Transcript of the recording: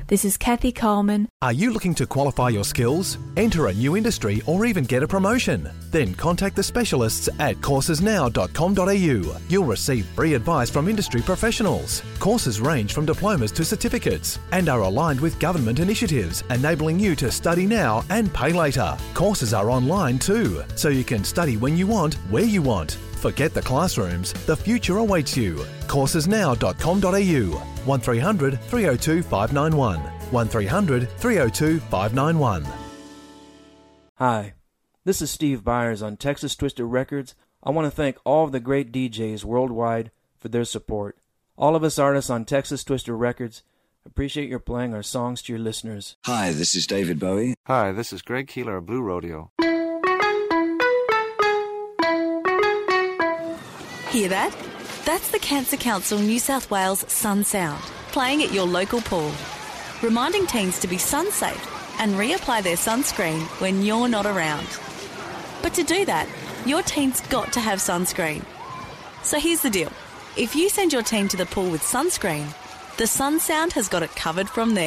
This is Kathy Coleman. Are you looking to qualify your skills, enter a new industry or even get a promotion? Then contact the specialists at coursesnow.com.au. You'll receive free advice from industry professionals. Courses range from diplomas to certificates and are aligned with government initiatives, enabling you to study now and pay later. Courses are online too, so you can study when you want, where you want. Forget the classrooms, the future awaits you. coursesnow.com.au 1300 302 591 1300 302 591. Hi, this is Steve Byers on Texas Twister Records. I want to thank all of the great DJs worldwide for their support. All of us artists on Texas Twister Records appreciate your playing our songs to your listeners. Hi, this is David Bowie. Hi, this is Greg Keeler of Blue Rodeo. Hear that? That's the Cancer Council New South Wales Sun Sound, playing at your local pool, reminding teens to be sun safe and reapply their sunscreen when you're not around. But to do that, your teen's got to have sunscreen. So here's the deal. If you send your teen to the pool with sunscreen, the Sun Sound has got it covered from there.